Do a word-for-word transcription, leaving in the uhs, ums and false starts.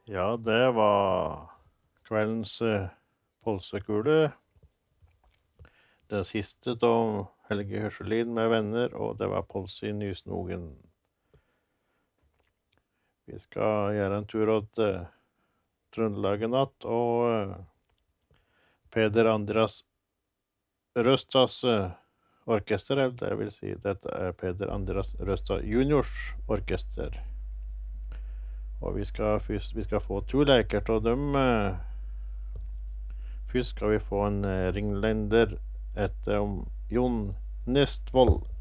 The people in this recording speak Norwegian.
Ja, det var kveldens eh, polsekule. Det siste av Helge Hørselin med venner, og det var Polse i Nysnogen. Vi skal gjøre en tur til eh, Trøndelag i natt, og eh, Peder Andreas Røstas eh, orkester, eller det vil si, dette er Peder Andreas Røstad juniors orkester. Og vi skal, først, vi skal få to leker av dem. Eh, først skal vi få en eh, ringlender etter om Jon Nestvold.